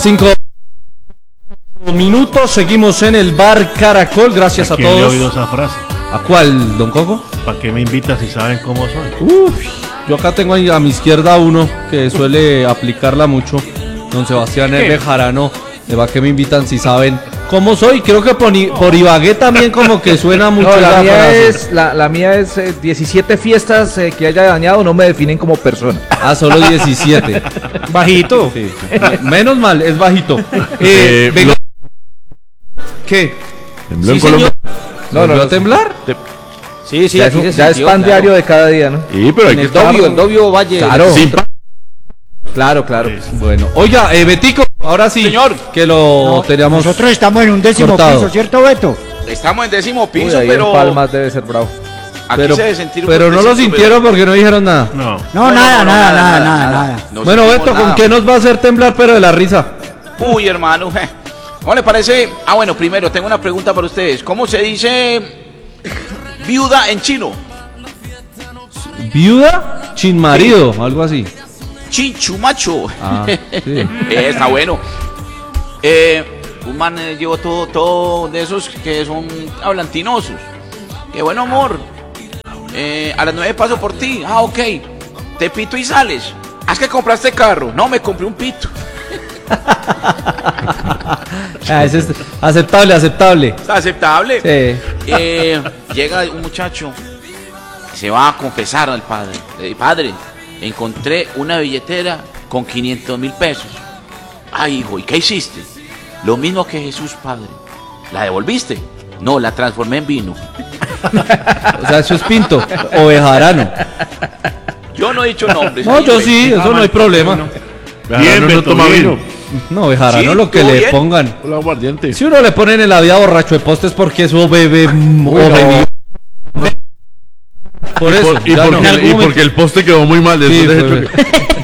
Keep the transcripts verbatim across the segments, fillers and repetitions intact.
Cinco minutos, seguimos en el bar Caracol, gracias a, ¿A quién todos. le he oído esa frase? ¿A cuál, don Coco? ¿Para qué me invitas si saben cómo soy? Uf, yo acá tengo ahí a mi izquierda uno que suele aplicarla mucho, don Sebastián R. Jarano. ¿De va que me invitan si saben cómo soy? Creo que por, por Ibagué también como que suena mucho. No, la, la mía frase. es, la, la mía es eh, diecisiete fiestas eh, que haya dañado no me definen como persona. Ah, solo diecisiete. Bajito. Sí. Menos mal, es bajito. Eh, Eh, venga. ¿Qué? Tembló Sí, en Colombia. ¿No, no, no, a temblar? Sí, sí, ya aquí es, se ya es sintió, pan claro. diario de cada día, ¿no? Sí, pero hay En que el Dobio, estar- el Dobio Valle. Claro. Sin pa- Claro, claro. Bueno, oiga, eh, Betico, ahora sí. Señor. Que lo No, teníamos. Nosotros estamos en un décimo cortado. piso, ¿cierto, Beto? Estamos en décimo Uy, piso, ahí pero en Palmas debe ser bravo. aquí pero se debe sentir un pero no lo fuertecito, sintieron porque no dijeron nada. No. No, nada, nada, nada, nada, nada. No Bueno, sentimos Beto, ¿con nada. qué nos va a hacer temblar pero de la risa? Uy, hermano. ¿Cómo le parece? Ah, bueno, primero tengo una pregunta para ustedes. ¿Cómo se dice viuda en chino? ¿Viuda? Chin marido, algo así. Chinchumacho. Ah, sí. Eh, está bueno. Eh, un man eh, llevó todo, todo de esos que son hablantinosos. Qué bueno, amor. Eh, a las nueve paso por ti. Ah, ok. Te pito y sales. ¿Has que compraste carro? No, me compré un pito. Ah, ese es aceptable, aceptable. Está aceptable. Sí. Eh, llega un muchacho, se va a confesar al padre. Eh, padre, encontré una billetera con quinientos mil pesos. Ay, hijo, ¿y qué hiciste? Lo mismo que Jesús, padre. ¿La devolviste? No, la transformé en vino. O sea, eso es Pinto o Bejarano. Yo no he dicho nombres. No, yo sí, eso no hay problema. Bien, no Beto, toma bien. vino. No, Bejarano Sí, lo que ¿todo le bien? pongan. Hola, aguardiente. Si uno le pone en la vida borracho de postes porque eso bebe mm, o bebió. Por Y, eso, por- y ya no. porque, En y algún porque el poste quedó muy mal. Sí, después de fue- ese choque.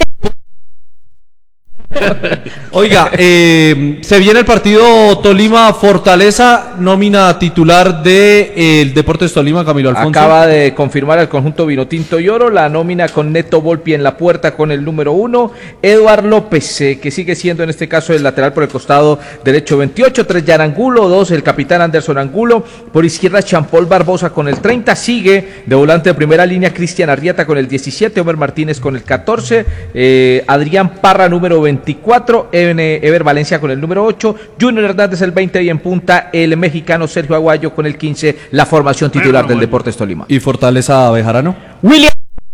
Oiga, eh, se viene el partido Tolima-Fortaleza, nómina titular de eh, el Deportes Tolima, Camilo Alfonso. Acaba de confirmar el conjunto Vinotinto y Oro la nómina con Neto Volpi en la puerta con el número uno, Eduard López, eh, que sigue siendo en este caso el lateral por el costado derecho veintiocho, tres Jan Angulo, dos el capitán Anderson Angulo, por izquierda Champol Barbosa con el treinta, sigue de volante de primera línea Cristian Arrieta con el diecisiete, Omer Martínez con el catorce, eh, Adrián Parra número veinticuatro, Ever Valencia con el número ocho, Junior Hernández el veinte y en punta el mexicano Sergio Aguayo con el quince, la formación titular del Deportes Tolima. Y Fortaleza Bejarano. William.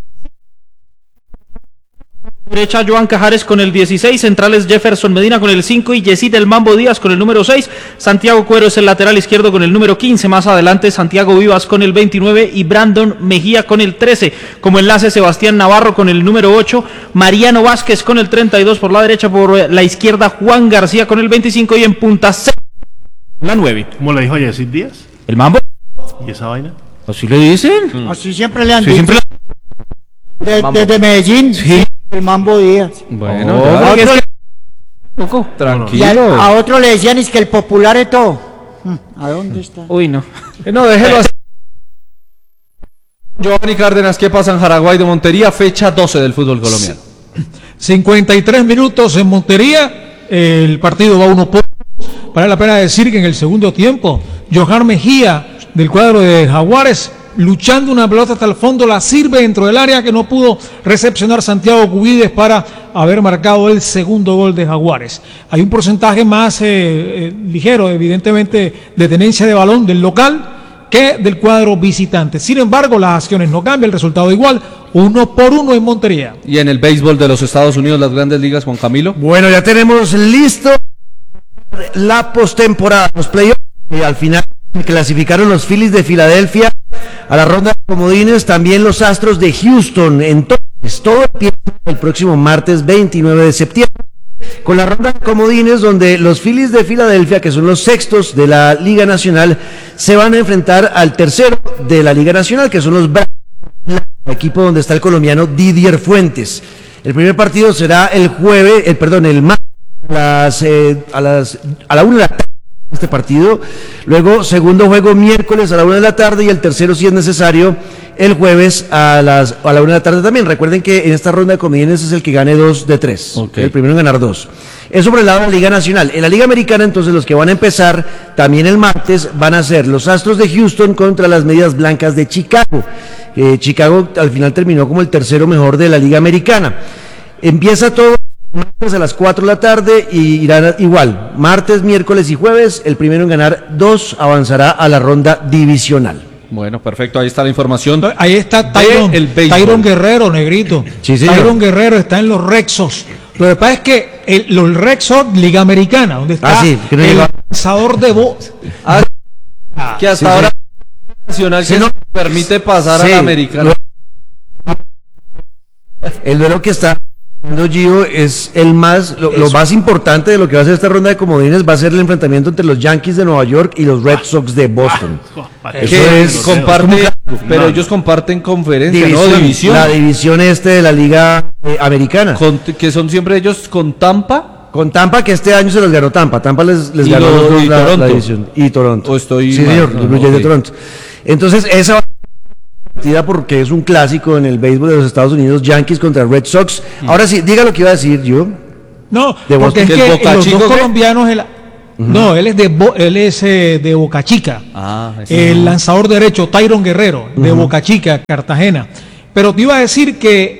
Derecha Joan Cajares con el dieciséis, centrales Jefferson Medina con el cinco y Yesid El Mambo Díaz con el número seis, Santiago Cuero es el lateral izquierdo con el número quince, más adelante Santiago Vivas con el veintinueve y Brandon Mejía con el trece, como enlace Sebastián Navarro con el número ocho, Mariano Vázquez con el treinta y dos por la derecha, por la izquierda Juan García con el veinticinco y en punta C, la nueve. ¿Cómo le dijo Yesid Díaz? El Mambo. ¿Y esa vaina? ¿Así le dicen? Así siempre le han Sí, dicho. siempre De- Mambo. desde Medellín, el Mambo Díaz. Bueno, Oh, ya, porque es que- Y a, tranquilo. a otro le decían es que el popular es todo. Mm, ¿A dónde está? Uy, no. Eh, No, déjelo así. Giovanni Cárdenas, ¿qué pasa en Jaraguay de Montería? Fecha doce del fútbol colombiano. cincuenta y tres minutos en Montería, el partido va uno por uno. Vale la pena decir que en el segundo tiempo, Johan Mejía del cuadro de Jaguares, luchando una pelota hasta el fondo, la sirve dentro del área que no pudo recepcionar Santiago Cubides para haber marcado el segundo gol de Jaguares. Hay un porcentaje más eh, eh, ligero, evidentemente, de tenencia de balón del local que del cuadro visitante. Sin embargo, las acciones no cambian, el resultado igual, uno por uno en Montería. Y en el béisbol de los Estados Unidos, las grandes ligas, Juan Camilo. Bueno, ya tenemos listo la postemporada, los playoffs, y al final clasificaron los Phillies de Filadelfia a la ronda de comodines, también los Astros de Houston. Entonces, todo empieza el próximo martes veintinueve de septiembre con la ronda de comodines, donde los Phillies de Filadelfia, que son los sextos de la Liga Nacional, se van a enfrentar al tercero de la Liga Nacional, que son los Bravos, el equipo donde está el colombiano Didier Fuentes. El primer partido será el jueves, el perdón, el martes a las eh, a las a la una de la tarde este partido. Luego segundo juego miércoles a la una de la tarde y el tercero, si es necesario, el jueves a las a la una de la tarde también. Recuerden que en esta ronda de comodines es el que gane dos de tres, Okay. el primero en ganar dos. Eso por el lado de la Liga Nacional. En la Liga Americana, entonces, los que van a empezar también el martes van a ser los Astros de Houston contra las Medias Blancas de Chicago. Eh, Chicago al final terminó como el tercero mejor de la Liga Americana. Empieza todo martes a las cuatro de la tarde y irán igual, martes, miércoles y jueves. El primero en ganar dos avanzará a la ronda divisional. Bueno, perfecto, ahí está la información. Ahí está Tyron, el béisbol. Tyron Guerrero, negrito. Sí, señor. Tyron Guerrero está en los Red Sox. Lo que pasa es que el, los Red Sox, Liga Americana, donde está Ah, sí, que no el llegó. lanzador de voz. Ah, que hasta Sí, ahora sí. nacional Sí, que no. nos permite pasar Sí, a la americana. El duelo que está haciendo Gio es el más, lo, lo más importante de lo que va a ser esta ronda de comodines, va a ser el enfrentamiento entre los Yankees de Nueva York y los Red Sox de Boston. Que Eso es- comparte, como pero no. ellos comparten conferencia, División, no división. La división este de la Liga eh, Americana. Con- que son siempre ellos con Tampa. Con Tampa, que este año se los ganó Tampa. Tampa les, les Y ganó lo- los dos y la, la Toronto. división. Y Toronto. ¿O estoy sí, mal? señor, No, los Blue Jays ok. de Toronto. Entonces, esa va a ser partida porque es un clásico en el béisbol de los Estados Unidos, Yankees contra Red Sox. Ahora sí, diga lo que iba a decir yo. No, De porque Boston. es ¿Que el que Boca los Chico dos qué? colombianos... el- No, él es de Bo- él es eh, de Boca Chica. Ah, ese El no. lanzador derecho, Tyron Guerrero, de Boca Chica, Cartagena. Pero te iba a decir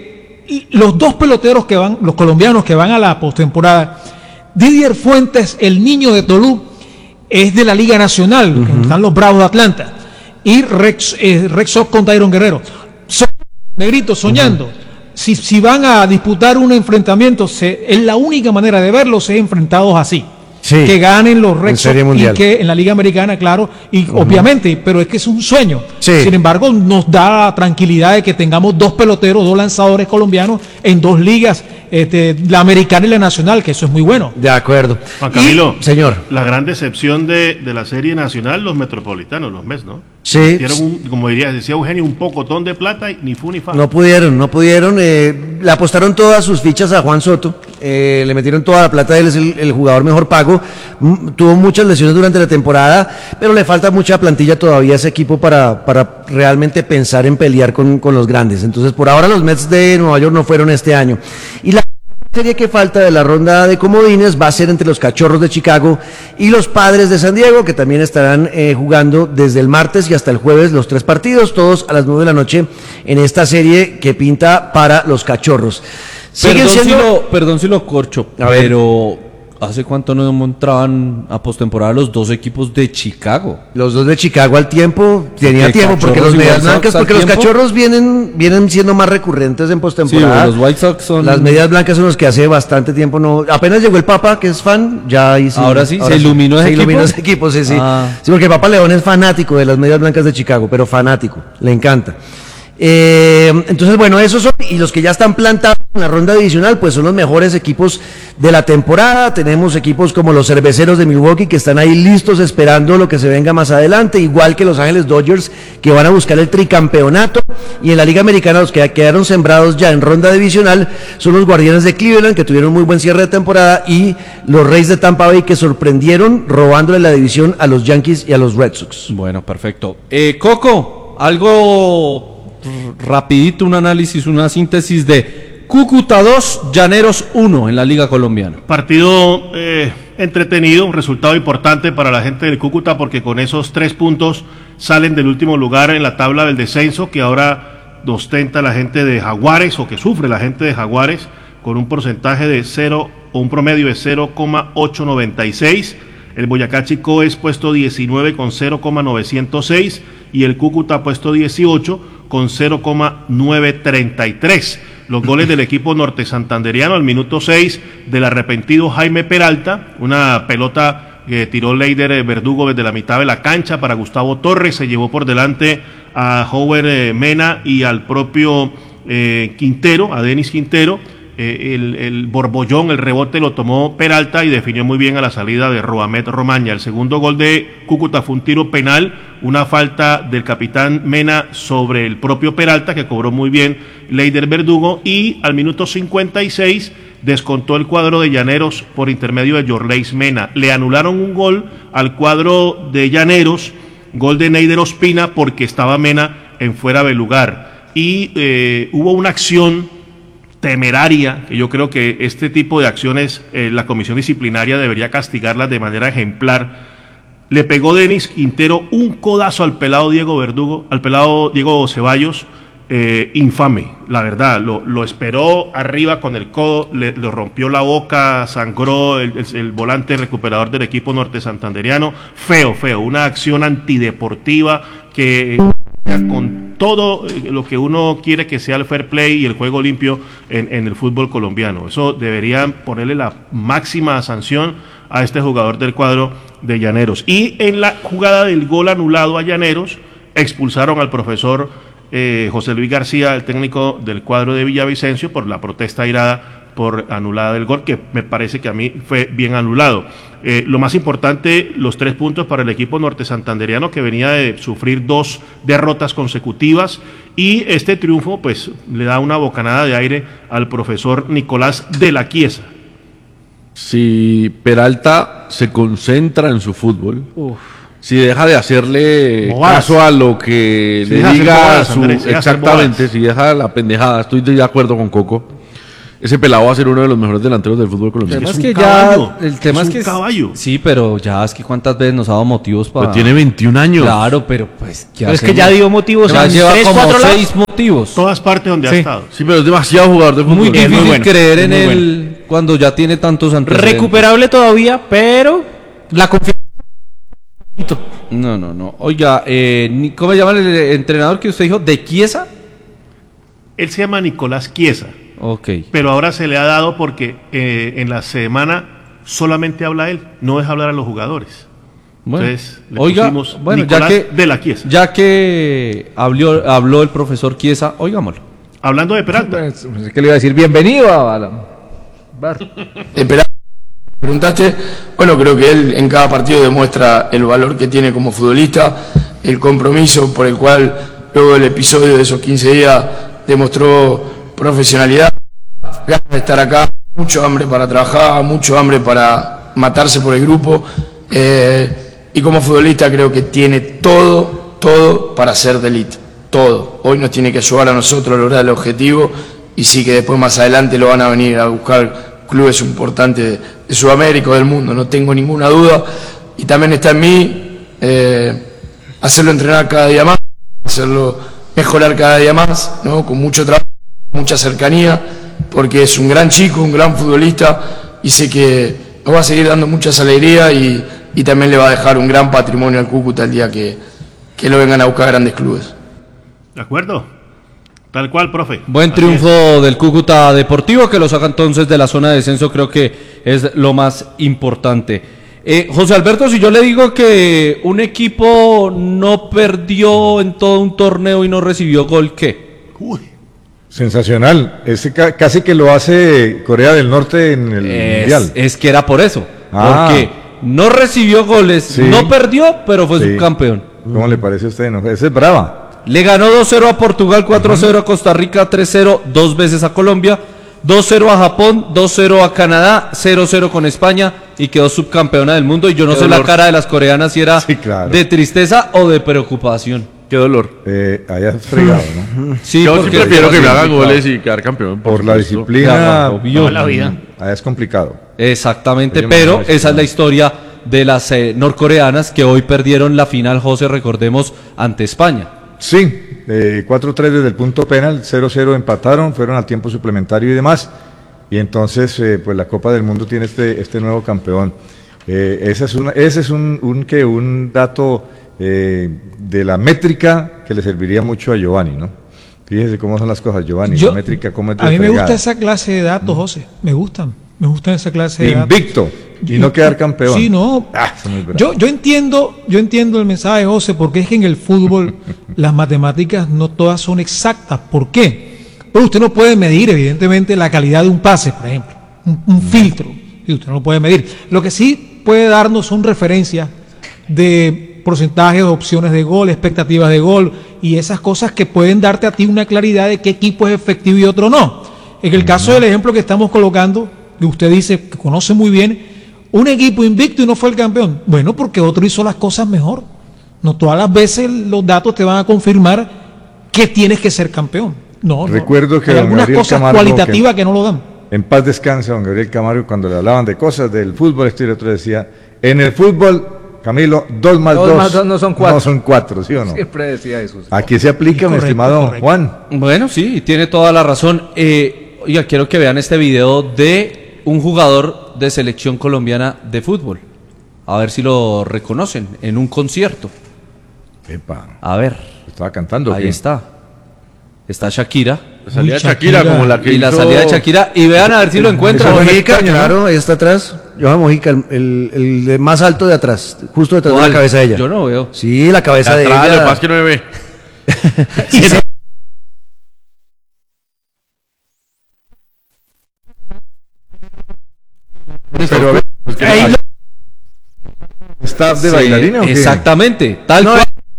que los dos peloteros que van, los colombianos que van a la postemporada, Didier Fuentes, el niño de Tolú, es de la Liga Nacional, que están los Bravos de Atlanta, y Rex, eh, Red Sox con Tyron Guerrero. So- Negrito, soñando. Si, si van a disputar un enfrentamiento, se, es la única manera de verlos es enfrentados así. Sí. Que ganen los Red En Sox Serie y Mundial. que en la Liga Americana, claro, y obviamente, pero es que es un sueño. Sí. Sin embargo, nos da tranquilidad de que tengamos dos peloteros, dos lanzadores colombianos en dos ligas, este, la americana y la nacional, que eso es muy bueno. De acuerdo. Juan Camilo, Y- señor. la gran decepción de, de la serie nacional, los metropolitanos, los Mets, ¿no? Sí. Hicieron un, como diría, decía Eugenio, un pocotón de plata y ni fu ni fa. No pudieron, no pudieron. Eh, le apostaron todas sus fichas a Juan Soto. Eh, le metieron toda la plata. Él es el, el jugador mejor pago. Mm, tuvo muchas lesiones durante la temporada, pero le falta mucha plantilla todavía a ese equipo para, para realmente pensar en pelear con, con los grandes. Entonces, por ahora, los Mets de Nueva York no fueron este año. Y la serie que falta de la ronda de comodines va a ser entre los Cachorros de Chicago y los Padres de San Diego, que también estarán eh, jugando desde el martes y hasta el jueves los tres partidos, todos a las nueve de la noche en esta serie que pinta para los Cachorros. Siguen Perdón, siendo... si lo, perdón si lo corcho, A ver. pero ¿hace cuánto no entraban a postemporada los dos equipos de Chicago? Los dos de Chicago al tiempo, tenía ¿De tiempo, porque Cachorros los y Medias White Sox Blancas, al porque los tiempo? Cachorros vienen, vienen siendo más recurrentes en Sí, postemporada. los White Sox son... Las Medias Blancas son los que hace bastante tiempo no. Apenas llegó el Papa, que es fan, ya ahí sí. Ahora sí, ¿se iluminó ese se iluminó equipo? ese equipo, sí, sí. Ah. Sí, porque el Papa León es fanático de las Medias Blancas de Chicago, pero fanático, le encanta. Eh, entonces, bueno, esos son, y los que ya están plantados en la ronda divisional, pues son los mejores equipos de la temporada. Tenemos equipos como los Cerveceros de Milwaukee, que están ahí listos esperando lo que se venga más adelante, igual que los Ángeles Dodgers, que van a buscar el tricampeonato. Y en la Liga Americana, los que quedaron sembrados ya en ronda divisional son los Guardianes de Cleveland, que tuvieron muy buen cierre de temporada, y los Reyes de Tampa Bay, que sorprendieron robándole la división a los Yankees y a los Red Sox. Bueno, perfecto. Eh, Coco, algo rapidito, un análisis, una síntesis de Cúcuta dos, Llaneros uno en la Liga Colombiana. Partido eh, entretenido, un resultado importante para la gente del Cúcuta porque con esos tres puntos salen del último lugar en la tabla del descenso que ahora ostenta la gente de Jaguares o que sufre la gente de Jaguares con un porcentaje de cero o un promedio de cero coma ochocientos noventa y seis. El Boyacá Chico es puesto diecinueve con cero coma novecientos seis y el Cúcuta puesto dieciocho con cero coma novecientos treinta y tres. Los goles del equipo norte santanderiano al minuto seis del arrepentido Jaime Peralta, una pelota que tiró Leider Verdugo desde la mitad de la cancha para Gustavo Torres, se llevó por delante a Howard Mena y al propio eh, Quintero, a Denis Quintero. Eh, el, el borbollón, el rebote lo tomó Peralta y definió muy bien a la salida de Roamet Romaña. El segundo gol de Cúcuta fue un tiro penal, una falta del capitán Mena sobre el propio Peralta que cobró muy bien Leider Verdugo y al minuto cincuenta y seis descontó el cuadro de Llaneros por intermedio de Yorleis Mena. Le anularon un gol al cuadro de Llaneros, gol de Neider Ospina porque estaba Mena en fuera de lugar. Y eh, hubo una acción temeraria, que yo creo que este tipo de acciones eh, la comisión disciplinaria debería castigarlas de manera ejemplar. Le pegó Denis Quintero un codazo al pelado Diego Verdugo, al pelado Diego Ceballos, eh, infame, la verdad, lo, lo esperó arriba con el codo, le, le rompió la boca, sangró el, el, el volante recuperador del equipo norte santanderiano, feo, feo, una acción antideportiva que con todo lo que uno quiere que sea el fair play y el juego limpio en, en el fútbol colombiano. Eso deberían ponerle la máxima sanción a este jugador del cuadro de Llaneros. Y en la jugada del gol anulado a Llaneros, expulsaron al profesor eh, José Luis García, el técnico del cuadro de Villavicencio, por la protesta airada por anulada del gol, que me parece que a mí fue bien anulado. Eh, lo más importante, los tres puntos para el equipo norte santanderiano, que venía de sufrir dos derrotas consecutivas, y este triunfo pues le da una bocanada de aire al profesor Nicolás de la Chiesa. Si Peralta se concentra en su fútbol, Uf. si deja de hacerle Bobadas. caso a lo que Si le deja de hacer diga bobadas, su, Andrés, si deja de hacer exactamente, bobadas. si deja la pendejada, estoy de acuerdo con Coco. Ese pelado va a ser uno de los mejores delanteros del fútbol El colombiano. tema es un que caballo, ya, el tema es es, que un caballo. Sí, pero ya es que cuántas veces nos ha dado motivos para... Pero tiene veintiún años. Claro, pero pues... ¿qué Pero es que hacemos? ya dio motivos Ya en lleva tres, como cuatro lados. seis motivos. Todas partes donde Sí. ha estado. Sí, pero es demasiado jugador de fútbol. Muy Es difícil muy bueno, creer es en muy él cuando ya tiene tantos antecedentes. Recuperable todavía, pero la confianza. No, no, no. Oiga, eh, ni- ¿cómo se llama el entrenador que usted dijo? ¿De Chiesa? Él se llama Nicolás Chiesa, Ok. pero ahora se le ha dado porque eh, en la semana solamente habla él, no deja hablar a los jugadores. Bueno, Entonces, le oiga, pusimos bueno, Nicolás ya que, de la Chiesa. ya que habló, habló el profesor Chiesa, oigámoslo. Hablando de Peralta, Pues, ¿qué le iba a decir? Bienvenido a la... Espera, preguntaste, bueno, creo que él en cada partido demuestra el valor que tiene como futbolista, el compromiso por el cual luego del episodio de esos quince días demostró profesionalidad, ganas de estar acá, mucho hambre para trabajar, mucho hambre para matarse por el grupo, eh, y como futbolista creo que tiene todo, todo para ser de élite, todo. Hoy nos tiene que ayudar a nosotros a lograr el objetivo, y sí que después más adelante lo van a venir a buscar clubes importantes de, de Sudamérica o del mundo, no tengo ninguna duda, y también está en mí eh, hacerlo entrenar cada día más, hacerlo mejorar cada día más, ¿no? Con mucho trabajo, mucha cercanía, porque es un gran chico, un gran futbolista, y sé que nos va a seguir dando muchas alegrías y, y también le va a dejar un gran patrimonio al Cúcuta el día que, que lo vengan a buscar grandes clubes. ¿de acuerdo? Tal cual, profe. Buen Así triunfo del Cúcuta Deportivo, que lo saca entonces de la zona de descenso, creo que es lo más importante. Eh, José Alberto, si yo le digo que un equipo no perdió en todo un torneo y no recibió gol, ¿qué? es. Uy, Sensacional. Ese ca- casi que lo hace Corea del Norte en el Es, Mundial. es que era por eso, Ah. porque no recibió goles, Sí. no perdió, pero fue Sí. subcampeón. ¿Cómo le parece a usted? No, ese es brava. Le ganó dos cero a Portugal, cuatro cero a Costa Rica, tres cero dos veces a Colombia, dos cero a Japón, dos cero a Canadá, cero cero con España y quedó subcampeona del mundo. Y yo no Qué sé la dolor. cara de las coreanas si era Sí, claro. de tristeza o de preocupación. Qué dolor. Eh, allá es fregado, ¿no? Sí, Yo sí porque- prefiero que me hagan Sí, goles y quedar campeón. Por la supuesto. disciplina. Claro, obvio. Toda la vida. Allá es complicado. Exactamente, Oye, pero mamá, esa es la historia de las eh, norcoreanas que hoy perdieron la final, José, recordemos, ante España. Sí, eh, cuatro tres desde el punto penal, cero cero empataron, fueron al tiempo suplementario y demás. Y entonces, eh, pues la Copa del Mundo tiene este, este nuevo campeón. Eh, ese es, una, ese es un, un, que un dato eh, de la métrica que le serviría mucho a Giovanni, ¿no? Fíjese cómo son las cosas, Giovanni, Yo- la métrica cómo es de A mí me fregada. gusta esa clase de datos, José. Me gustan. Me gustan esa clase de datos. Invicto y no quedar campeón. Sí, no. Ah, eso es muy bravo. Yo, yo entiendo, yo entiendo el mensaje, José, porque es que en el fútbol las matemáticas no todas son exactas. ¿Por qué? Pero usted no puede medir, evidentemente, la calidad de un pase, por ejemplo, un, un filtro. Y usted no lo puede medir. Lo que sí puede darnos son referencias de porcentajes, opciones de gol, expectativas de gol y esas cosas que pueden darte a ti una claridad de qué equipo es efectivo y otro no. En el caso del ejemplo que estamos colocando, que usted dice que conoce muy bien, un equipo invicto y no fue el campeón. Bueno, porque otro hizo las cosas mejor. No todas las veces los datos te van a confirmar que tienes que ser campeón. No, Recuerdo no. que Hay don algunas Gabriel cosas Camargo, cualitativas que, que no lo dan. En paz descansa don Gabriel Camargo, cuando le hablaban de cosas del fútbol, este y el otro decía, en el fútbol, Camilo, dos más Dos dos, más dos no son cuatro. No son cuatro, ¿sí o no? Siempre decía eso. Aquí se aplica, mi Correcto, estimado correcto. Juan. Bueno, sí, tiene toda la razón. Eh, oiga, quiero que vean este video de un jugador de selección colombiana de fútbol. A ver si lo reconocen en un concierto. Epa, A ver, estaba cantando. ¿o ahí qué? está. Está Shakira. La salida de Uy, Shakira, Shakira. como la que Y la hizo- salida de Shakira. Y vean a ver si lo encuentran. Johan Porque- Mojica, claro, ahí está atrás. Johan Mojica, el, el, el de más alto de atrás, justo detrás de ¿Cuál? la cabeza de ella. Yo no veo. Sí, la cabeza de, Atrás, lo que ella. pasa es que no me ve. Sí, sí. Pero, Pues que- Ahí ¿staff de Sí, bailarina o qué? exactamente, tal No, cual.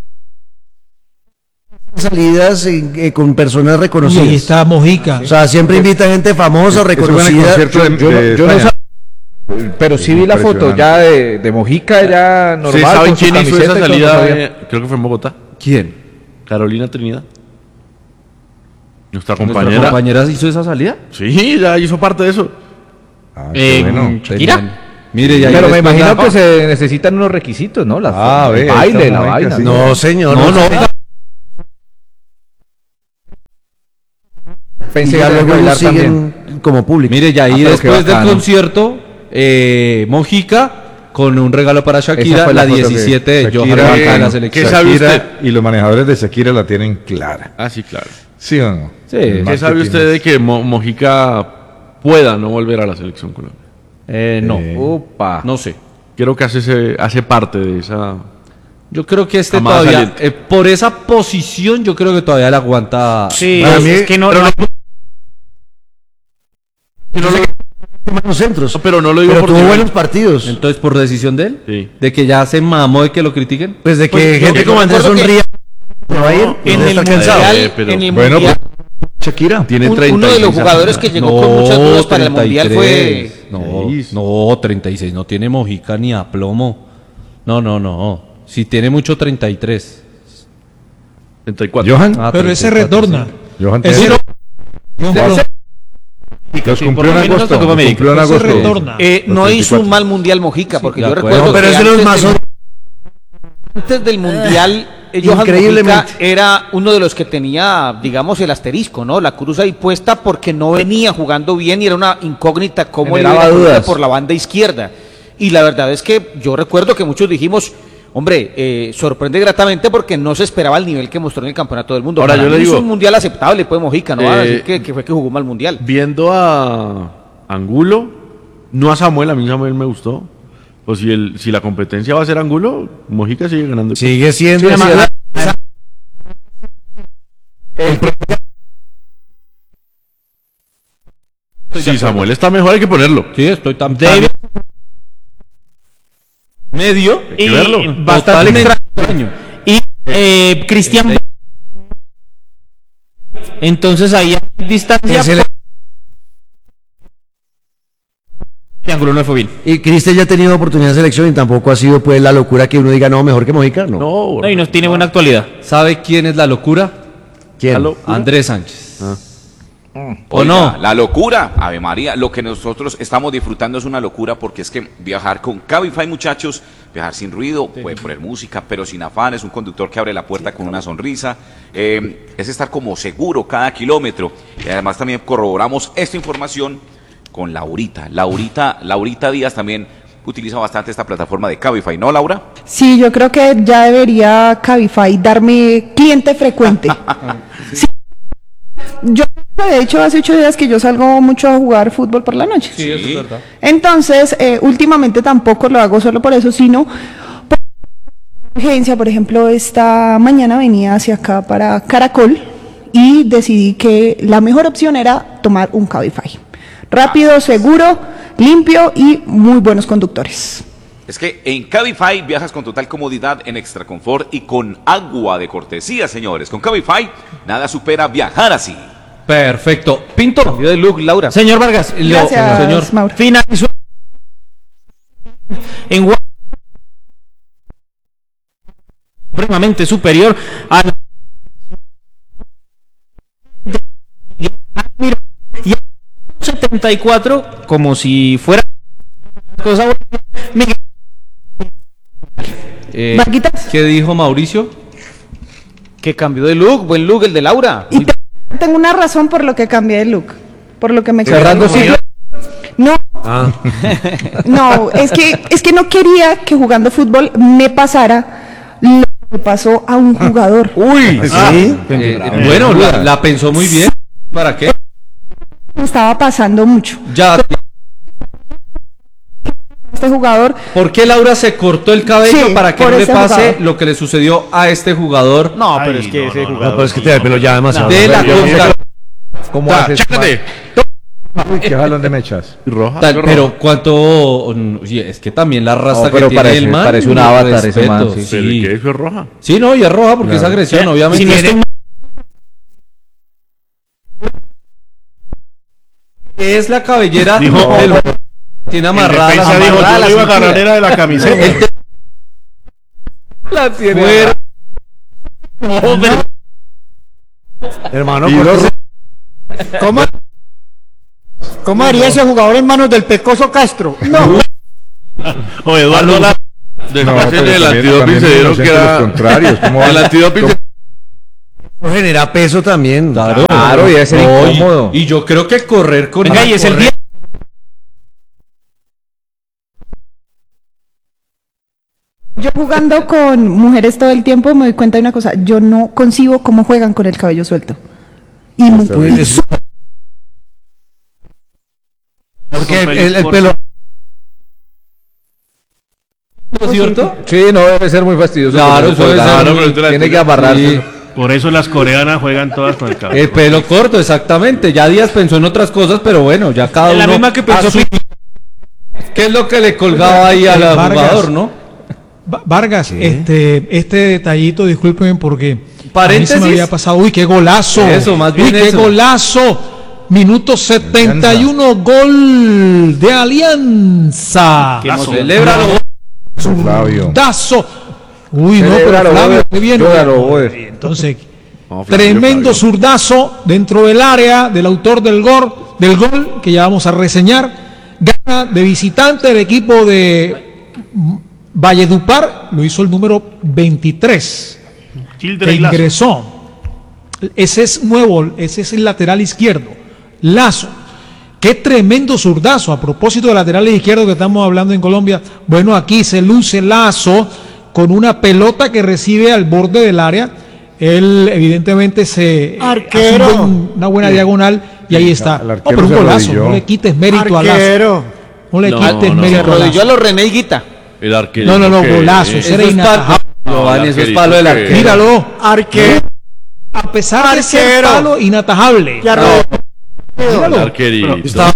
Salidas eh, eh, con personas Y reconocidas. ahí está Mojica. O sea, siempre invita gente famosa, Eso fue en el reconocida. concierto de- Yo no- de yo no España. sab- Pero sí vi la foto Impresionante. ya de, de Mojica, ya normal. ¿Sí saben con su quién hizo camiseta esa y todo, salida? no sabía. eh, creo que fue en Bogotá. ¿Quién? Carolina Trinidad. Nuestra ¿Nuestra compañera. compañera hizo esa salida? Sí, ya hizo parte de eso. Ah, qué Eh, bueno. Shakira. Tenían- Mire, ya Pero me después imagino la- que se necesitan unos requisitos, ¿no? La, Ah, el ve, baile, esta la Mojica, vaina. sí. No, señor. No, no. Pensé Y ya que iba a luego bailar siguen también. como público. Mire, ya ahí Ah, pero después qué del bacano. concierto, eh, Mojica con un regalo para Esa Shakira, fue la, la foto que- diecisiete de Shakira, Johan Mojica de la ¿qué selección. sabe Shakira usted? y los manejadores de Shakira la tienen clara. Ah, sí, claro. ¿Sí o no? Sí. El ¿Qué sabe marketing usted de es- que Mo- Mojica pueda no volver a la selección Colombia? Eh, no, Eh, Upa. no sé. Creo que hace, ese- hace parte de esa... Yo creo que este Amada todavía, saliente. eh, por esa posición, yo creo que todavía le aguanta. Sí, Para es, mí- es que no, pero no- Buenos centros. No, pero no lo digo Pero por tuvo nivel. buenos partidos. Entonces, por decisión de él, Sí. de que ya se mamó de que lo critiquen. Pues de que Pues yo- gente yo como Andrés recuerdo que- sonría. ¿Se va a ir? en No, el está cansado. mundial, Eh, pero- en el Bueno, mundial, Shakira. Tiene un- treinta uno y de los seis jugadores años. que llegó con muchas dudas para el mundial fue treinta y tres. No, seis. no, treinta y seis, no tiene Mojica ni a plomo. No, no, no. Si tiene mucho treinta y tres. treinta y cuatro. Johan. Ah, Pero ese treinta y cuatro, retorna. sí. Johan Ese tiene- no- los Sí, cumplió por en lo menos agosto. tocó los América. cumplió en Ese agosto. retorna. Eh, Los no treinta y hizo un cuatro. mal mundial Mojica, porque de yo acuerdo. recuerdo No, pero que es de los antes más del- odiados. antes del mundial, eh, Johan Increíblemente. Mojica era uno de los que tenía, digamos, el asterisco, ¿no? La cruz ahí puesta porque no venía jugando bien y era una incógnita cómo él iba Generaba a jugar dudas. por la banda izquierda. Y la verdad es que yo recuerdo que muchos dijimos, hombre, eh, sorprende gratamente porque no se esperaba el nivel que mostró en el campeonato del mundo. Ahora, Para yo le mí hizo digo- un mundial aceptable, pues Mojica, no va a Eh, decir que, que fue que jugó mal mundial. Viendo a Angulo, no a Samuel, a mí Samuel me gustó. Pues si, el, si la competencia va a ser Angulo, Mojica sigue ganando. Sigue siendo. Sí, así. además- Si Samuel está mejor hay que ponerlo. Sí, estoy tan David- medio. Hay que verlo. Y bastante Totalmente extraño. Y eh, Cristian. Entonces ahí hay distancia. Ese le- Triángulo no fue bien. Y Cristian ya ha tenido oportunidad de selección y tampoco ha sido pues la locura que uno diga, no, mejor que Mojica, no. No, No, y nos tiene buena actualidad. ¿Sabe quién es la locura? ¿Quién? la locura. Andrés Sánchez. ¿O Oiga, no? La locura, Ave María, lo que nosotros estamos disfrutando es una locura porque es que viajar con Cabify, muchachos, viajar sin ruido, puede poner música, pero sin afanes, un conductor que abre la puerta con una sonrisa, eh, es estar como seguro cada kilómetro. Y además también corroboramos esta información con Laurita. Laurita, Laurita Díaz también utiliza bastante esta plataforma de Cabify, ¿no, Laura? Sí, yo creo que ya debería Cabify darme cliente frecuente. Sí. Yo, de hecho, hace ocho días que yo salgo mucho a jugar fútbol por la noche. Sí, eso es verdad. Entonces, eh, últimamente tampoco lo hago solo por eso, sino por urgencia. Por ejemplo, esta mañana venía hacia acá para Caracol y decidí que la mejor opción era tomar un Cabify. Rápido, seguro, limpio y muy buenos conductores. Es que en Cabify viajas con total comodidad, en extra confort y con agua de cortesía, señores. Con Cabify nada supera viajar así. Perfecto. Pinto. Cambio de look, Laura. Señor Vargas, lo- Gracias, señor. Mauro. finalizó en Gua- supremamente superior a la setenta y cuatro, como si fuera cosa buena. Eh, ¿Qué dijo Mauricio? Que cambió de look, buen look el de Laura. Y te- tengo una razón por lo que cambié de look, por lo que me Cerrando cambié. ciclo. No, Ah. no, es que es que no quería que jugando fútbol me pasara lo que pasó a un jugador. Uy, Ah, sí. eh, eh, bueno, la, la pensó muy bien. ¿Para qué? Me estaba pasando mucho. Ya. Este jugador. ¿Por qué Laura se cortó el cabello Sí, para que por no le ese pase jugador. lo que le sucedió a este jugador? No, pero es que ese No, jugador. pero es que te da el pelo ya demasiado. De la Costa. ¿Cómo Ta, haces? chácate. Uy, qué jalón de mechas. Y roja. Tal- pero cuánto, sí, es que también la raza No, pero que tiene parece- el man, parece un mi avatar ese respeto, man, sí. Pero sí. ¿qué? Eso es roja. Sí, no, y es roja porque Claro. es agresión, Sí, obviamente. si no estoy mal- Es la cabellera Dijo, del- oh, tiene En amarrada la defensa dijo, amarrada yo la le iba a cintura. agarrar era de la camiseta. La tiene. Fuera. Hermano, Y ¿por los- qué? ¿Cómo, ¿Cómo haría ese jugador en manos del Pecoso Castro? No. O Eduardo Lara. Después pero en el también- antidoping también se dieron que inocentes era... los contrarios. ¿Cómo El van? antidoping se... No genera peso también. Claro, Claro, y debe ser No, y- incómodo. Y, yo creo que correr con Venga, y es el correr- día. Yo jugando con mujeres todo el tiempo me doy cuenta de una cosa, yo no concibo cómo juegan con el cabello suelto. Y mu- Pues, es- Porque el, el- el pelo. ¿no es cierto? Sí, no debe ser muy fastidioso. Claro, Porque eso debe claro, ser pero muy- tú la- tiene que amarrarse. Sí. Por eso las coreanas juegan todas con el cabello. El pelo corto, exactamente. Ya Díaz pensó en otras cosas, pero bueno, ya cada Es la uno. misma que pensó a su- ¿Qué es lo que le colgaba ahí al Vargas. jugador, no? Va- Vargas, este, este detallito, discúlpenme porque a mí se Paréntesis. me había pasado. Uy, qué golazo. Eso, más bien Uy, qué eso. golazo. Minuto setenta y uno, gol de Alianza. Qué emoción. Celébralo. Flavio. Dazo. Uy, no, pero Celébralo, Flavio, Boder. qué bien. Llóralo, Boder. Entonces, No, Flavio, tremendo Flavio. zurdazo dentro del área del autor del gol, del gol que ya vamos a reseñar. Gana de visitante el equipo de Valledupar, lo hizo el número veintitrés, que Children Lazo. ingresó. Ese es nuevo, ese es el lateral izquierdo. Lazo. Qué tremendo zurdazo. A propósito de laterales izquierdos que estamos hablando en Colombia, bueno, aquí se luce Lazo con una pelota que recibe al borde del área. Él evidentemente se Arquero. hace un buen- una buena diagonal y ahí está. el No, arquero pero un se golazo, arrodilló. no le quites mérito a Lazo. Arquero. No le No, quites no, mérito se a Arrodilló a Lazo. los René Higuita. El arquero. No, no, no, que- golazo. eh, Eso era Eso es palo. inatajable. Giovanni, eso es arquerito palo del que- arquero. Míralo. Arquero. A pesar de ser Arquero. palo inatajable. Y arrodilló. El Míralo. arquerito. Está-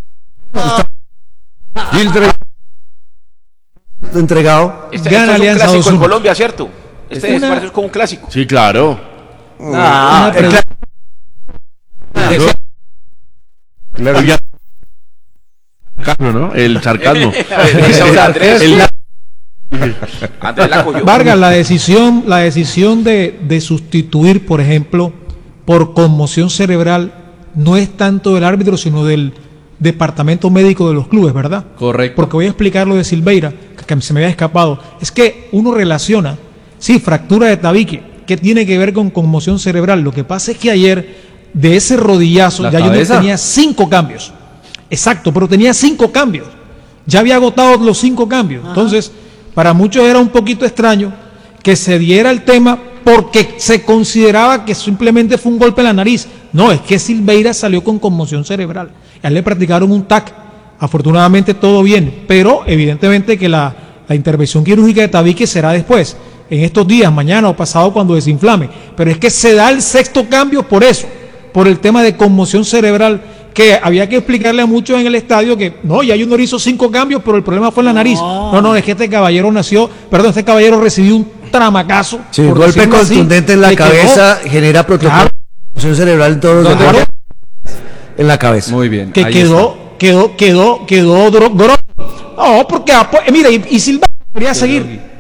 Gildred entregado. Este, Gana esto es un Alianza clásico dos en uno. Colombia, ¿cierto? Este Una- es, parece como un clásico. Sí, claro. Una Ah, el pregunta. cla- Claro. Había- Sarcasmo, ¿no? El sarcasmo. Esa Andrés. El- Andrés la cogió. Vargas, la decisión, la decisión de, de sustituir, por ejemplo, por conmoción cerebral, no es tanto del árbitro, sino del departamento médico de los clubes, ¿verdad? Correcto. Porque voy a explicar lo de Silveira, que que se me había escapado. Es que uno relaciona, sí, fractura de tabique, que tiene que ver con conmoción cerebral. Lo que pasa es que ayer, de ese rodillazo, La ya yo cabeza. tenía cinco cambios. Exacto, pero tenía cinco cambios. Ya había agotado los cinco cambios. Entonces, para muchos era un poquito extraño que se diera el tema porque se consideraba que simplemente fue un golpe en la nariz. No, es que Silveira salió con conmoción cerebral. A él le practicaron un T A C. Afortunadamente todo bien, pero evidentemente que la, la intervención quirúrgica de tabique será después, en estos días, mañana o pasado cuando desinflame. Pero es que se da el sexto cambio por eso, por el tema de conmoción cerebral, que había que explicarle a muchos en el estadio que no, ya Junior hizo cinco cambios, pero el problema fue en la nariz. No, no, es que este caballero nació, perdón, este caballero recibió un tramacazo. Sí, por golpe decirlo así, contundente en la le quedó- cabeza genera protocolo Claro. de conmoción cerebral en todos los ¿Dónde? deportes. En la cabeza. Muy bien. que ahí quedó, quedó, quedó, quedó, dro- dro- No, porque, ah, pues, mira, y, y Silva quería seguir.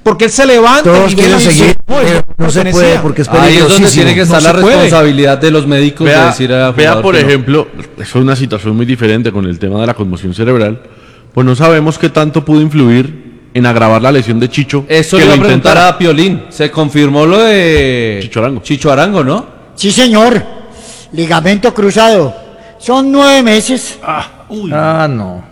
porque él se levanta Todos y quieren ve la seguir, no, pero no se pertenecía. puede porque es Ahí es donde peligrosísimo. tiene que estar No la se puede. responsabilidad de los médicos de Vea, decir a vea, jugador por que no. ejemplo, eso es una situación muy diferente con el tema de la conmoción cerebral. Pues no sabemos qué tanto pudo influir en agravar la lesión de Chicho. Eso que le iba lo a preguntar intentara. a Piolín. Se confirmó lo de Chicho Arango. Chicho Arango, ¿no? Sí, señor. Ligamento cruzado. Son nueve meses. Ah, uy. Ah, no.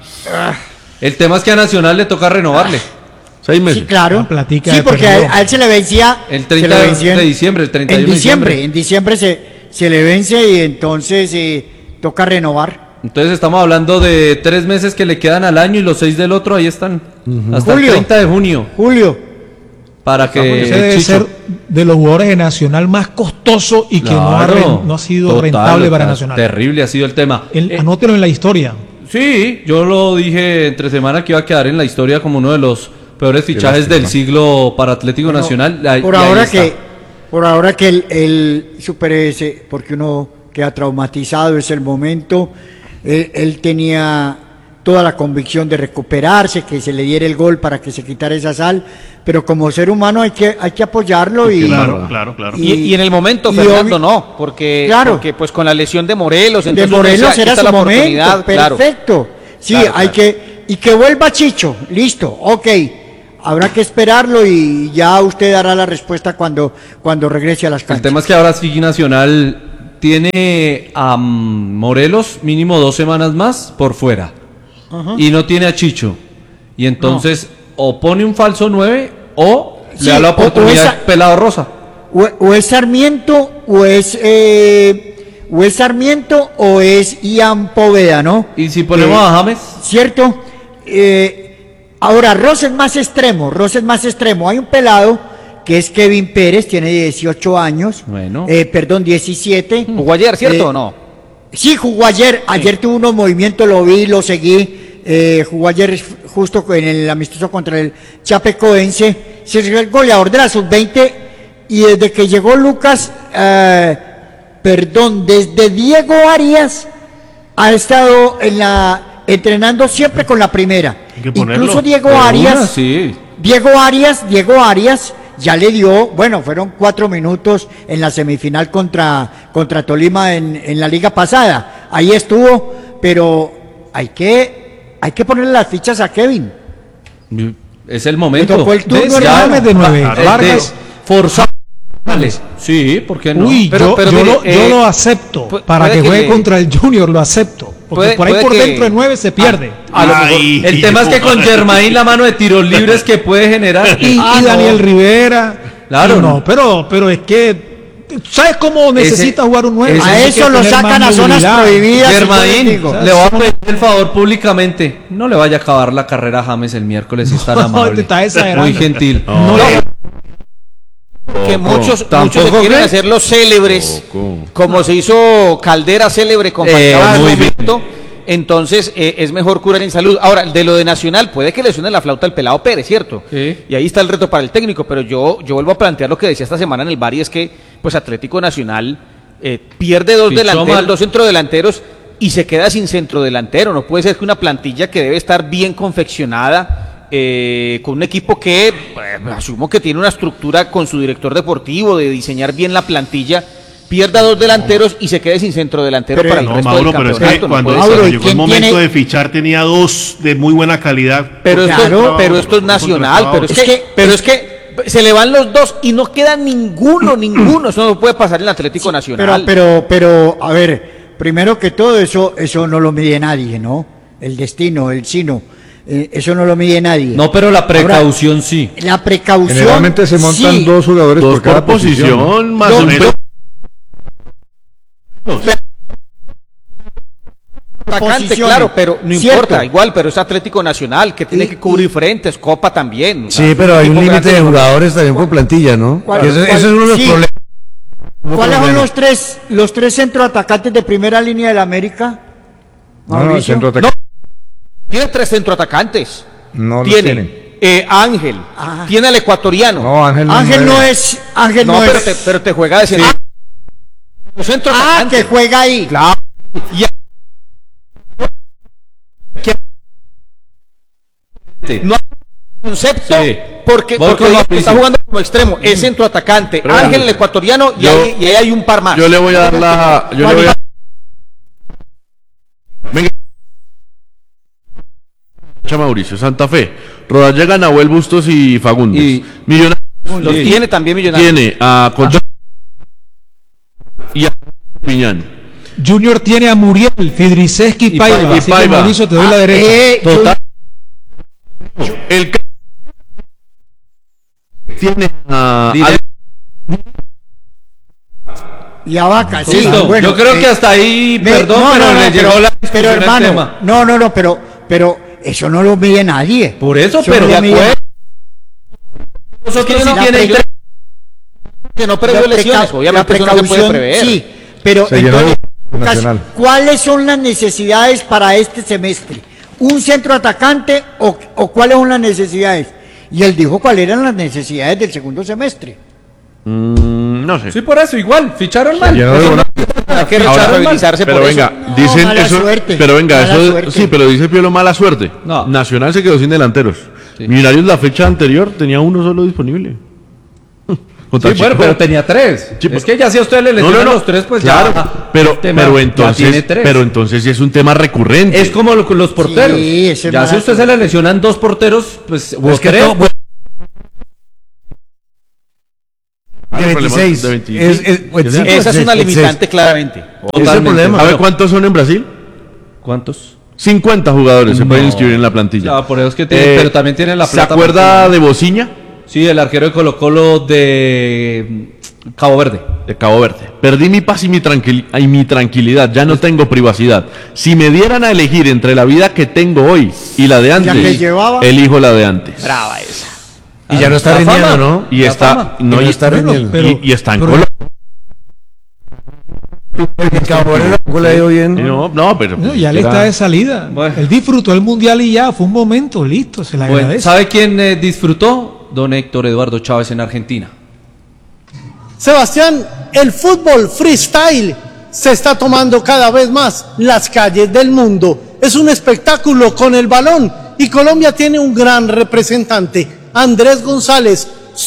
El tema es que a Nacional le toca renovarle. Seis meses. Sí, claro. La platica Sí, de porque perdió. a, a él se le vencía. El se treinta le vencía de diciembre, el treinta y En uno de diciembre, diciembre. en diciembre se, se le vence y entonces eh, toca renovar. Entonces estamos hablando de tres meses que le quedan al año y los seis del otro, ahí están. Hasta Julio. el treinta de junio. Julio. Para que Ese debe Chicho- ser de los jugadores de Nacional más costoso y que no, ha, Claro. ren- no ha sido Total, rentable para total. Nacional. Terrible ha sido el tema. El- Eh, anótelo en la historia. Sí, yo lo dije entre semana que iba a quedar en la historia como uno de los peores fichajes del siglo para Atlético Nacional. Ahí- Por y ahí ahora está. que, por ahora que el, el supere ese, porque uno queda traumatizado, es el momento. Él, él tenía toda la convicción de recuperarse, que se le diera el gol para que se quitara esa sal, pero como ser humano hay que, hay que apoyarlo y Claro, claro, claro. Y, y en el momento, y Fernando, obvi- no, porque, Claro. porque pues con la lesión de Morelos, de entonces uno Morelos decía, era aquí su está la momento, oportunidad, claro. perfecto. Sí, Claro, hay claro. que y que vuelva Chicho, listo, ok. Habrá que esperarlo y ya usted dará la respuesta cuando cuando regrese a las El canchas. tema es que ahora sí Nacional tiene a mm, Morelos mínimo dos semanas más por fuera. Ajá. Y no tiene a Chicho. Y entonces o pone un falso nueve o Sí, le da la o- o oportunidad esa- a Pelado Rosa. O, o es Sarmiento o es eh, o es Sarmiento o es Ian Poveda, ¿no? Y si ponemos Eh, a James, ¿Cierto? Eh, ahora, Ross es más extremo, Ross es más extremo. Hay un pelado que es Kevin Pérez, tiene dieciocho años. Bueno. Eh, perdón, diecisiete. ¿Jugó ayer, cierto Eh, o no? Sí, jugó ayer. Ayer tuvo unos movimientos, lo vi, lo seguí. Eh, jugó ayer justo en el amistoso contra el Chapecoense. Se fue el goleador de la sub veinte. Y desde que llegó Lucas, eh, perdón, desde Diego Arias ha estado en la entrenando siempre con la primera. Hay que ponerlo. Incluso Diego de Arias. una, sí. Diego Arias, Diego Arias ya le dio, bueno, fueron cuatro minutos en la semifinal contra, contra Tolima en, en la liga pasada. Ahí estuvo, pero hay que, hay que ponerle las fichas a Kevin. Es el momento. Le tocó el turno, De- hermano. James de nueve. Eh, de Vargas. forzar. Sí, ¿por qué no? Uy, Pero- yo, pero yo mire, lo, yo eh, lo acepto. pu- Para puede que que juegue le- contra el Junior lo acepto. Porque Puede- por ahí puede por que- dentro de nueve se pierde. A lo mejor- Ay, El tema es que con Germain la mano de tiros libres que puede generar. y, Ah, y no. Daniel Rivera. Claro. Y no, pero, pero es que ¿sabes cómo necesita jugar un nueve? ese- A Tiene eso que lo tener sacan más a zonas movilidad. prohibidas. Germain, yo les digo. le voy a pedir el favor públicamente. No le vaya a acabar la carrera a James el miércoles si es tan No, amable. te está exagerando. Muy gentil. No, Que muchos, Tampoco, muchos se quieren ¿qué? hacer los célebres, Tampoco. como se hizo Caldera célebre con Eh, Falcao en muy su momento. Entonces eh, es mejor curar en salud. Ahora, de lo de Nacional, puede que le suene la flauta al pelado Pérez, ¿cierto? Sí. Y ahí está el reto para el técnico, pero yo, yo vuelvo a plantear lo que decía esta semana en el bar y es que pues Atlético Nacional eh, pierde dos Fichó delanteros, mal. dos centrodelanteros y se queda sin centrodelantero. No puede ser que una plantilla que debe estar bien confeccionada, eh, con un equipo que eh, asumo que tiene una estructura con su director deportivo de diseñar bien la plantilla, pierda dos delanteros y se quede sin centrodelantero Pero, para el No, resto Mauro, del pero es que campeonato. no cuando, puede Mauro, cuando ¿y llegó el quién momento tiene- de fichar tenía dos de muy buena calidad. Pero esto, Claro. pero esto es nacional, pero es Es que, que- pero es que se le van los dos y no queda ninguno, ninguno. Eso no puede pasar en el Atlético Nacional. Pero, pero, pero, a ver, primero que todo eso, eso no lo mide nadie, ¿no? El destino, el sino, eh, eso no lo mide nadie. No, pero la precaución sí. La precaución. Generalmente se montan sí. dos jugadores Dos por cada por posición, posición. más Dos- un pe- Atacante, posiciones. claro, pero no Cierto. importa, igual, pero es Atlético Nacional que tiene Y- que cubrir frentes, Copa también. o sea, Sí, pero hay un equipo límite grande de no- jugadores también por plantilla, ¿no? ¿Cuál- Que Ese, cuál- ese es uno de los sí. problemas. ¿Cuáles son problema. los tres, los tres centroatacantes de primera línea del América? No, no, el Mauricio. centro No, tiene tres centroatacantes. no los tiene tienen. eh, Ángel, Ah. tiene al ecuatoriano. No, Ángel no, Ángel no mueve. es, Ángel No, no, pero, es. te, pero te juega de centro. Los Ah, centroatacantes. que juega ahí. Claro. Y no hay concepto Sí. Porque, Voy porque con está Mauricio. jugando como extremo, es centroatacante, Pero Ángel vean, el ecuatoriano y, yo- ahí, y ahí hay un par más. Yo le voy a dar la. Yo le voy a. Venga. Mauricio, Santa Fe, Rodallega, Nahuel Bustos y Fagundes. Y- Millonarios Los tiene también Millonarios. tiene a Concha y a Piñán. Junior tiene a Muriel, Fidriceski y Y Paiva. Paiva. Así que, Paiva. Mauricio, te doy Ah, la derecha. eh, Total. El ca- tiene a. Direct- Y a Vaca, sí. Listo, bueno, yo creo eh, que hasta ahí, me- perdón, no, pero no, no, le pero- llegó la Pero discusión al hermano, tema. no, no, no, pero, pero eso no lo mide nadie. Por eso, Eso pero no de lo mide- acuerdo. Es que Nosotros no sí tiene tiene que no previó La lesiones, preca- obviamente la eso no se puede precaución, prever. Sí, pero Se llenó entonces, el Nacional. ¿cuáles son las necesidades para este semestre? ¿Un centro atacante o, o cuáles son las necesidades? Y él dijo cuáles eran las necesidades del segundo semestre. Mm, no sé. Sí, por eso, igual, ficharon mal. Llenó de Eso buena- no- hay que Ahora, rechazarse pero por venga, eso. No, dicen mala eso, suerte, pero venga, mala eso suerte. sí, pero dice Piolo mala suerte. No. Nacional se quedó sin delanteros. Millonarios la fecha anterior tenía uno solo disponible. Contra Sí, bueno, Chico. pero tenía tres. Sí, Es que ya si a usted le No, lesionan no, no. los tres, pues claro, ya. pero, el tema pero ya entonces, tiene tres. pero entonces sí es un tema recurrente. Es como lo- con los porteros. Sí, ese es ya si a más- usted se le lesionan dos porteros, pues o Es que tres, todo- pues, Ah, De el problema veintiséis. de veintiséis. Es- es- pues, ¿Qué sí, sea? Esa es una veintiséis. limitante claramente. Ese es el problema. A ver, ¿cuántos son en Brasil? ¿Cuántos? cincuenta jugadores se No. pueden inscribir en la plantilla. Ya, por eso es que tiene, Eh, pero también tiene la ¿Se plata. acuerda de Bociña? Sí, el arquero de Colo Colo de mm, Cabo Verde. De Cabo Verde. Perdí mi paz y mi, tranquil- y mi tranquilidad. Ya no tengo privacidad. Si me dieran a elegir entre la vida que tengo hoy y la de antes, que llevaba. elijo la de antes. Brava esa. Y ya no está La rindiendo, fama. ¿no? Y La está, fama. no, Y no y, está rindiendo. Pero- y- y está en pero- Colombia. En Cabo Verde tampoco le ha ido bien. No, no, pero. No, ya le era- está de salida. Bueno. Él disfrutó el mundial y ya, fue un momento, listo, se le Bueno, agradece. ¿sabe quién eh, disfrutó? Don Héctor Eduardo Chávez en Argentina. Sebastián, el fútbol freestyle se está tomando cada vez más las calles del mundo. Es un espectáculo con el balón y Colombia tiene un gran representante, Andrés González,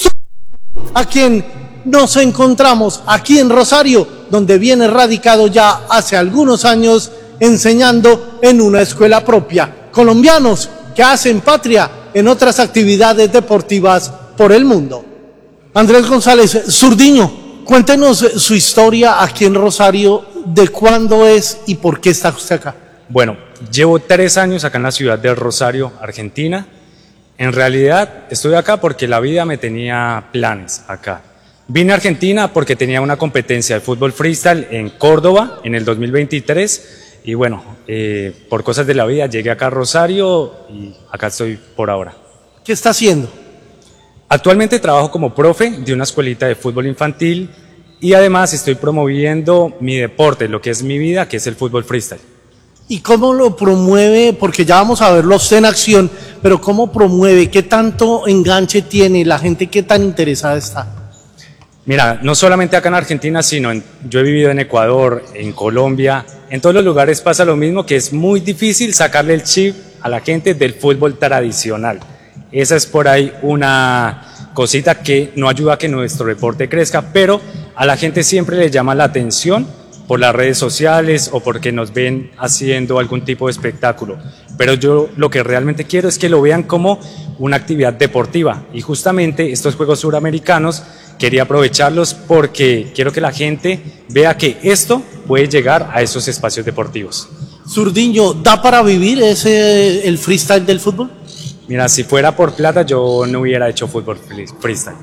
a quien nos encontramos aquí en Rosario, donde viene radicado ya hace algunos años enseñando en una escuela propia. Colombianos que hacen patria en otras actividades deportivas por el mundo. Andrés González, Zurdiño, cuéntenos su historia aquí en Rosario, de cuándo es y por qué está usted acá. Bueno, llevo tres años acá en la ciudad de Rosario, Argentina. En realidad estoy acá porque la vida me tenía planes acá. Vine a Argentina porque tenía una competencia de fútbol freestyle en Córdoba en el dos mil veintitrés y bueno, eh, por cosas de la vida llegué acá a Rosario y acá estoy por ahora. ¿Qué está haciendo? Actualmente trabajo como profe de una escuelita de fútbol infantil y además estoy promoviendo mi deporte, lo que es mi vida, que es el fútbol freestyle. ¿Y cómo lo promueve? Porque ya vamos a verlo usted en acción, pero ¿cómo promueve? ¿Qué tanto enganche tiene? ¿La gente qué tan interesada está? Mira, no solamente acá en Argentina, sino en, yo he vivido en Ecuador, en Colombia, en todos los lugares pasa lo mismo, que es muy difícil sacarle el chip a la gente del fútbol tradicional. Esa es por ahí una cosita que no ayuda a que nuestro deporte crezca, pero a la gente siempre le llama la atención por las redes sociales o porque nos ven haciendo algún tipo de espectáculo. Pero yo lo que realmente quiero es que lo vean como una actividad deportiva y justamente estos Juegos Suramericanos quería aprovecharlos porque quiero que la gente vea que esto puede llegar a esos espacios deportivos. Zurdiño, ¿da para vivir ese el freestyle del fútbol? Mira, si fuera por plata yo no hubiera hecho fútbol freestyle.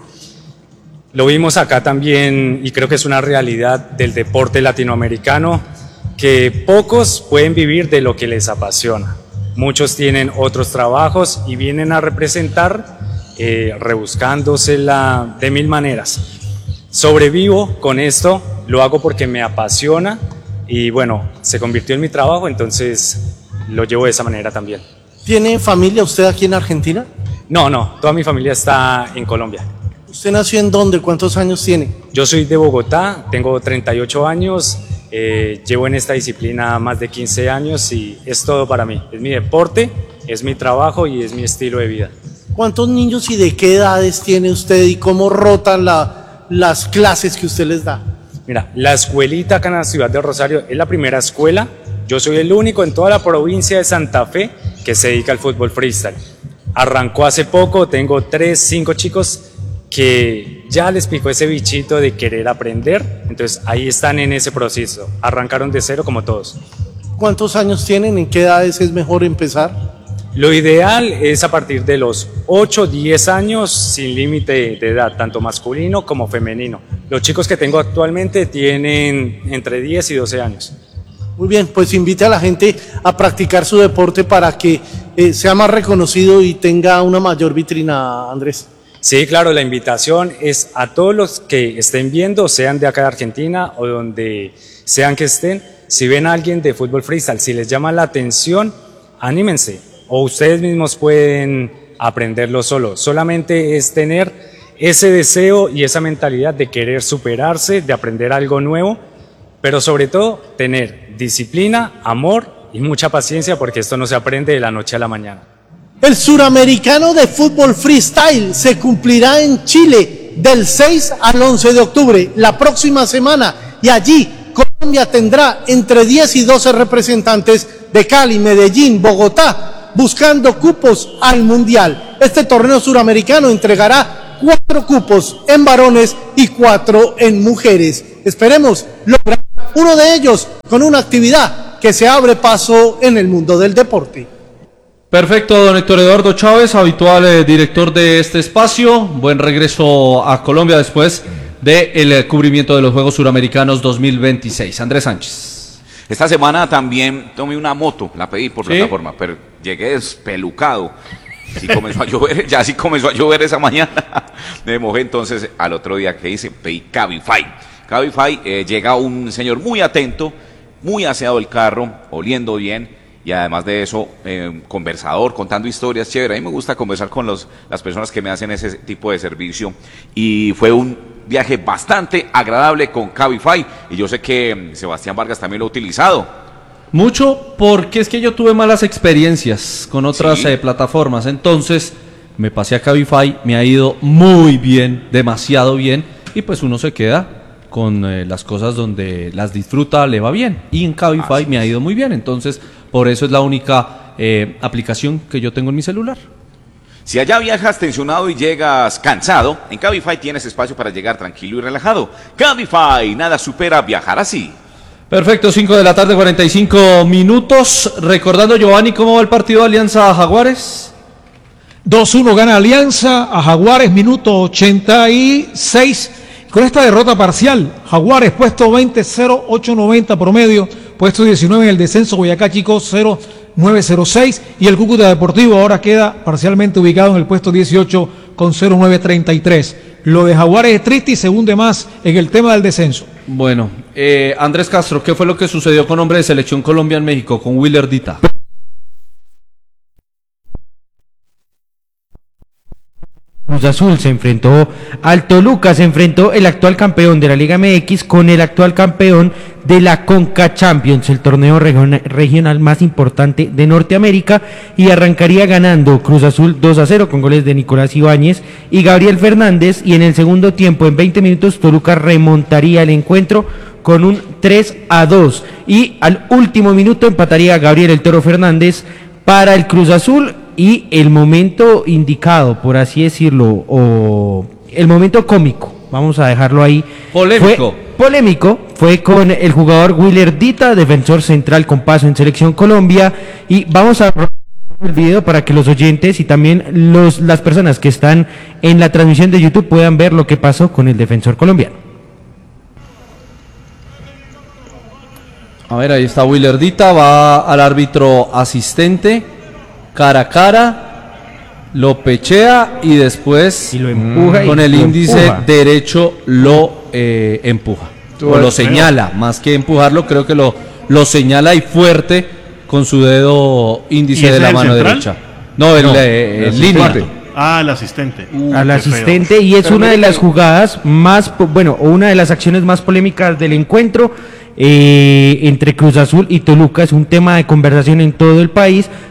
Lo vimos acá también y creo que es una realidad del deporte latinoamericano que pocos pueden vivir de lo que les apasiona. Muchos tienen otros trabajos y vienen a representar eh, rebuscándosela de mil maneras. Sobrevivo con esto, lo hago porque me apasiona y bueno, se convirtió en mi trabajo, entonces lo llevo de esa manera también. ¿Tiene familia usted aquí en Argentina? No, no, toda mi familia está en Colombia. ¿Usted nació en dónde? ¿Cuántos años tiene? Yo soy de Bogotá, tengo treinta y ocho años, eh, llevo en esta disciplina más de quince años y es todo para mí. Es mi deporte, es mi trabajo y es mi estilo de vida. ¿Cuántos niños y de qué edades tiene usted y cómo rotan la, las clases que usted les da? Mira, la escuelita acá en la ciudad de Rosario es la primera escuela. Yo soy el único en toda la provincia de Santa Fe que se dedica al fútbol freestyle. Arrancó hace poco, tengo tres, cinco chicos que ya les picó ese bichito de querer aprender, entonces ahí están en ese proceso. Arrancaron de cero como todos. ¿Cuántos años tienen? ¿En qué edades es mejor empezar? Lo ideal es a partir de los ocho, diez años sin límite de edad, tanto masculino como femenino. Los chicos que tengo actualmente tienen entre diez y doce años. Muy bien, pues invite a la gente a practicar su deporte para que eh, sea más reconocido y tenga una mayor vitrina, Andrés. Sí, claro, la invitación es a todos los que estén viendo, sean de acá de Argentina o donde sean que estén, si ven a alguien de fútbol freestyle, si les llama la atención, anímense. O ustedes mismos pueden aprenderlo solo. Solamente es tener ese deseo y esa mentalidad de querer superarse, de aprender algo nuevo, pero sobre todo tener disciplina, amor y mucha paciencia, porque esto no se aprende de la noche a la mañana. El Suramericano de Fútbol Freestyle se cumplirá en Chile del seis al once de octubre, la próxima semana, y allí Colombia tendrá entre diez y doce representantes de Cali, Medellín, Bogotá, buscando cupos al Mundial. Este torneo suramericano entregará cuatro cupos en varones y cuatro en mujeres. Esperemos lograr uno de ellos con una actividad que se abre paso en el mundo del deporte. Perfecto, don Héctor Eduardo Chávez, habitual eh, director de este espacio. Buen regreso a Colombia después del eh, cubrimiento de los Juegos Suramericanos dos mil veintiséis. Andrés Sánchez. Esta semana también tomé una moto, la pedí por ¿Sí? plataforma, pero llegué despelucado. Sí comenzó a llover, ya sí comenzó a llover esa mañana. Me mojé, entonces al otro día que hice, pedí Cabify. Cabify, eh, llega un señor muy atento, muy aseado el carro, oliendo bien, y además de eso, eh, conversador, contando historias, chévere. A mí me gusta conversar con los, las personas que me hacen ese tipo de servicio, y fue un viaje bastante agradable con Cabify, y yo sé que Sebastián Vargas también lo ha utilizado. Mucho, porque es que yo tuve malas experiencias con otras Sí. eh, plataformas, entonces me pasé a Cabify, me ha ido muy bien, demasiado bien, y pues uno se queda con eh, las cosas donde las disfruta, le va bien, y en Cabify me ha ido muy bien, entonces por eso es la única eh, aplicación que yo tengo en mi celular. Si allá viajas tensionado y llegas cansado, en Cabify tienes espacio para llegar tranquilo y relajado. Cabify, nada supera viajar así. Perfecto, cinco de la tarde, cuarenta y cinco minutos. Recordando, Giovanni, ¿cómo va el partido de Alianza Jaguares? dos uno gana Alianza a Jaguares, minuto ochenta y seis. Con esta derrota parcial, Jaguares puesto veinte, cero ocho noventa promedio, puesto diecinueve en el descenso, Boyacá Chico cero nueve cero seis, y el Cúcuta Deportivo ahora queda parcialmente ubicado en el puesto dieciocho con cero nueve treinta y tres. Lo de Jaguares es triste y se hunde más en el tema del descenso. Bueno, eh, Andrés Castro, ¿qué fue lo que sucedió con hombre de Selección Colombia en México, con Willer Dita? Cruz Azul se enfrentó al Toluca, se enfrentó el actual campeón de la Liga M X con el actual campeón de la Conca Champions, el torneo regional, regional más importante de Norteamérica, y arrancaría ganando Cruz Azul dos a cero con goles de Nicolás Ibáñez y Gabriel Fernández, y en el segundo tiempo, en veinte minutos, Toluca remontaría el encuentro con un tres a dos, y al último minuto empataría Gabriel el Toro Fernández para el Cruz Azul. Y el momento indicado, por así decirlo, o el momento cómico, vamos a dejarlo ahí. Polémico. Fue, polémico, fue con el jugador Willer Dita, defensor central con paso en Selección Colombia. Y vamos a el video para que los oyentes y también los, las personas que están en la transmisión de YouTube puedan ver lo que pasó con el defensor colombiano. A ver, ahí está Willer Dita, va al árbitro asistente. Cara a cara, lo pechea y después y lo empuja con y el lo índice empuja. derecho lo eh, empuja o lo señala, más que empujarlo, creo que lo, lo señala y fuerte con su dedo índice de la mano central? derecha. No, el, No, eh, el el línea. asistente. Ah, el asistente. Uh, Al qué asistente, feo. y es Pero una de mire las que- jugadas más, po- bueno, o una de las acciones más polémicas del encuentro eh, entre Cruz Azul y Toluca. Es un tema de conversación en todo el país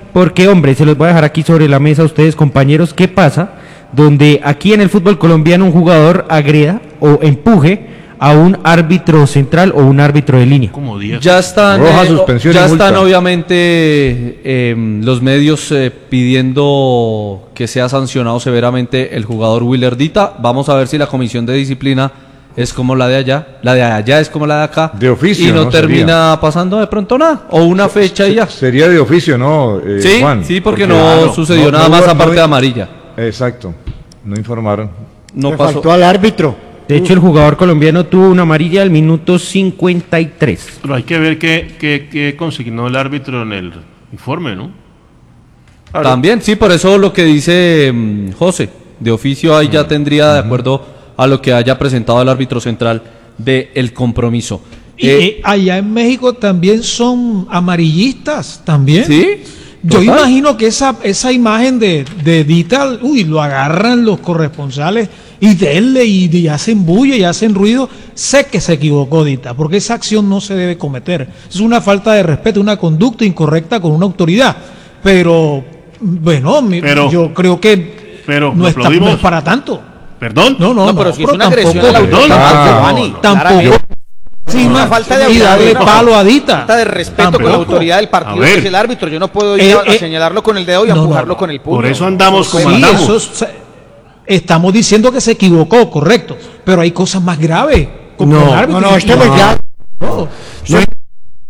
porque, hombre, se los voy a dejar aquí sobre la mesa a ustedes, compañeros, ¿qué pasa? Donde aquí en el fútbol colombiano un jugador agreda o empuje a un árbitro central o un árbitro de línea. Como diez. Ya están, Roja, eh, suspensión ya y multa. están obviamente eh, los medios eh, pidiendo que sea sancionado severamente el jugador Willer Dita. Vamos a ver si la comisión de disciplina es como la de allá, la de allá es como la de acá. De oficio, y no, ¿no? termina pasando de pronto nada, o una fecha y ya. Sería de oficio, ¿no, eh, Sí, Juan? sí, porque, no claro, sucedió no- nada no más hubo- aparte no- de amarilla. Exacto, no informaron. No Le pasó. faltó al árbitro. De hecho, el jugador colombiano tuvo una amarilla al minuto cincuenta y tres. Pero hay que ver qué, qué, qué consignó el árbitro en el informe, ¿no? También, sí, por eso lo que dice mm, José, de oficio ahí ya tendría, de acuerdo a lo que haya presentado el árbitro central del compromiso. Y Eh, eh, allá en México también son amarillistas, también. ¿Sí? Yo Total. imagino que esa, esa imagen de, de Dita, uy, lo agarran los corresponsales y denle y, y hacen bulla y hacen ruido. Sé que se equivocó Dita, porque esa acción no se debe cometer. Es una falta de respeto, una conducta incorrecta con una autoridad. Pero, bueno, mi- Pero- yo creo que pero no, lo está, no aplaudimos. es para tanto. ¿Perdón? No, no, No, no, pero si es pero una agresión tampoco- a la autoridad, Ah, Giovanni, no, tampoco. claramente. Sí, Una ma- falta de y darle autoridad. palo a Dita. Falta de respeto con la Tampoco. autoridad del partido A ver. que es el árbitro. Yo no puedo ir Eh, a, a eh, señalarlo con el dedo y a no, no, empujarlo no. con el puño. Por eso andamos como Sí, andamos. eso es- estamos diciendo que se equivocó, correcto. Pero hay cosas más graves. Como No, el árbitro. No, no, este es muy grave. No, No,